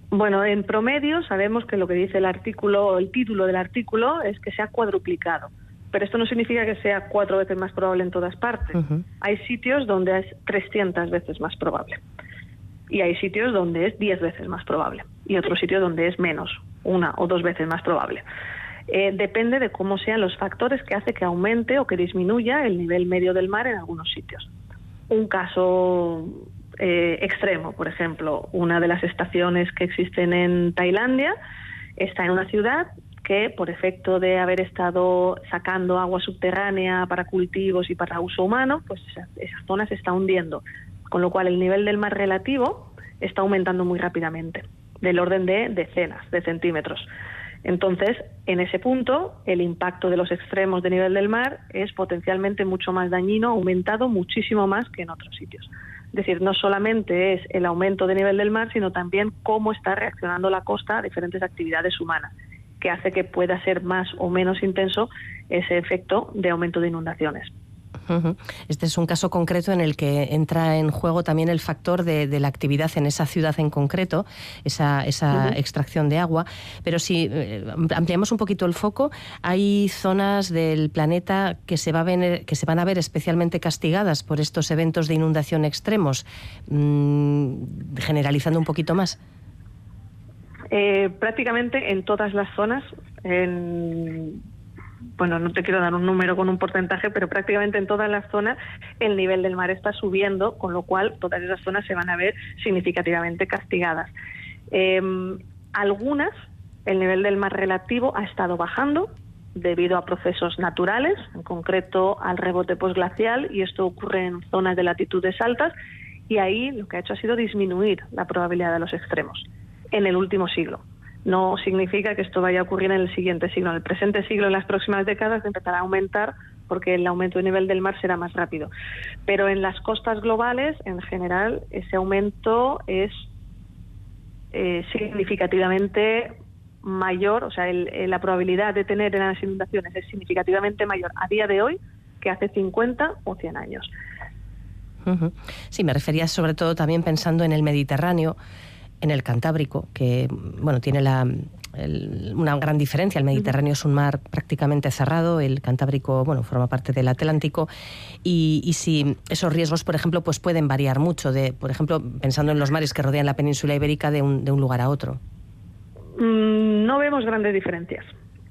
Bueno, en promedio sabemos que lo que dice el artículo, o el título del artículo, es que se ha cuadruplicado. Pero esto no significa que sea 4 veces más probable en todas partes. Hay sitios donde es 300 veces más probable. Y hay sitios donde es 10 veces más probable. Y otros sitios donde es menos, 1 o 2 veces más probable. Depende de cómo sean los factores que hace que aumente o que disminuya el nivel medio del mar en algunos sitios. Un caso extremo, por ejemplo, una de las estaciones que existen en Tailandia está en una ciudad que, por efecto de haber estado sacando agua subterránea para cultivos y para uso humano, pues esa zona se está hundiendo, con lo cual el nivel del mar relativo está aumentando muy rápidamente, del orden de decenas de centímetros. Entonces, en ese punto, el impacto de los extremos de nivel del mar es potencialmente mucho más dañino, aumentado muchísimo más que en otros sitios. Es decir, no solamente es el aumento de nivel del mar, sino también cómo está reaccionando la costa a diferentes actividades humanas, que hace que pueda ser más o menos intenso ese efecto de aumento de inundaciones. Este es un caso concreto en el que entra en juego también el factor de la actividad en esa ciudad en concreto, esa extracción de agua. Pero si ampliamos un poquito el foco, hay zonas del planeta que se van a ver especialmente castigadas por estos eventos de inundación extremos, generalizando un poquito más. Prácticamente en todas las zonas, bueno, no te quiero dar un número con un porcentaje, pero prácticamente en todas las zonas el nivel del mar está subiendo, con lo cual todas esas zonas se van a ver significativamente castigadas. Algunas, el nivel del mar relativo ha estado bajando debido a procesos naturales, en concreto al rebote posglacial, y esto ocurre en zonas de latitudes altas, y ahí lo que ha hecho ha sido disminuir la probabilidad de los extremos en el último siglo. No significa que esto vaya a ocurrir en el siguiente siglo. En el presente siglo, en las próximas décadas, empezará a aumentar porque el aumento de nivel del mar será más rápido. Pero en las costas globales, en general, ese aumento es significativamente mayor, o sea, la probabilidad de tener en las inundaciones es significativamente mayor a día de hoy que hace 50 o 100 años. Sí, me refería sobre todo también pensando en el Mediterráneo, en el Cantábrico, que bueno, tiene una gran diferencia. El Mediterráneo es un mar prácticamente cerrado, el Cantábrico forma parte del Atlántico, y si esos riesgos, por ejemplo, pues pueden variar mucho, por ejemplo, pensando en los mares que rodean la península ibérica de un lugar a otro. No vemos grandes diferencias.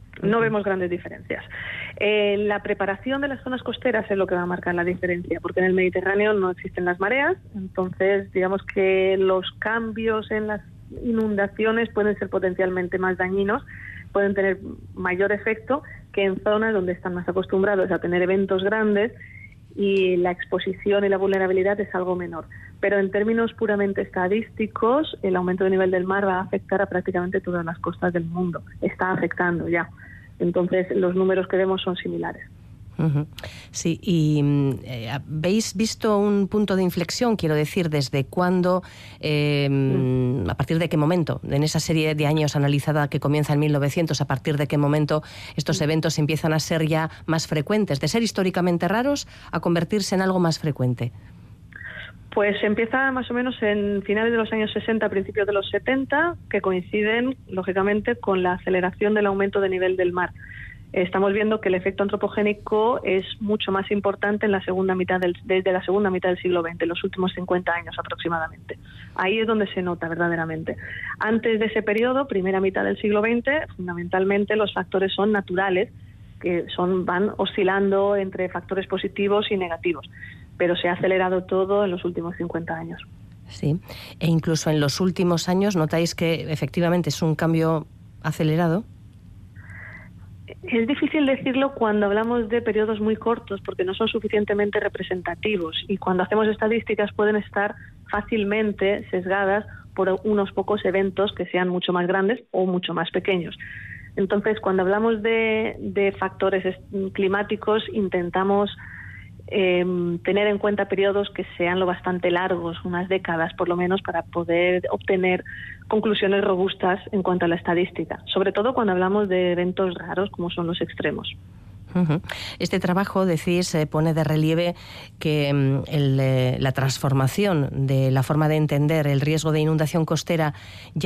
La preparación de las zonas costeras es lo que va a marcar la diferencia, porque en el Mediterráneo no existen las mareas, entonces digamos que los cambios en las inundaciones pueden ser potencialmente más dañinos, pueden tener mayor efecto que en zonas donde están más acostumbrados a tener eventos grandes y la exposición y la vulnerabilidad es algo menor. Pero en términos puramente estadísticos, el aumento del nivel del mar va a afectar a prácticamente todas las costas del mundo. Está afectando ya. Entonces, los números que vemos son similares. Sí, y ¿habéis visto un punto de inflexión? Quiero decir, ¿desde cuándo, a partir de qué momento, en esa serie de años analizada que comienza en 1900, a partir de qué momento estos eventos empiezan a ser ya más frecuentes, de ser históricamente raros a convertirse en algo más frecuente? Pues empieza más o menos en finales de los años 60, principios de los 70, que coinciden, lógicamente, con la aceleración del aumento de nivel del mar. Estamos viendo que el efecto antropogénico es mucho más importante en desde la segunda mitad del siglo XX, los últimos 50 años aproximadamente. Ahí es donde se nota verdaderamente. Antes de ese periodo, primera mitad del siglo XX, fundamentalmente los factores son naturales, que van oscilando entre factores positivos y negativos. Pero se ha acelerado todo en los últimos 50 años. Sí, e incluso en los últimos años notáis que efectivamente es un cambio acelerado. Es difícil decirlo cuando hablamos de periodos muy cortos porque no son suficientemente representativos y cuando hacemos estadísticas pueden estar fácilmente sesgadas por unos pocos eventos que sean mucho más grandes o mucho más pequeños. Entonces, cuando hablamos de factores climáticos, intentamos tener en cuenta periodos que sean lo bastante largos, unas décadas por lo menos, para poder obtener conclusiones robustas en cuanto a la estadística, sobre todo cuando hablamos de eventos raros como son los extremos. Este trabajo, decís, pone de relieve que la transformación de la forma de entender el riesgo de inundación costera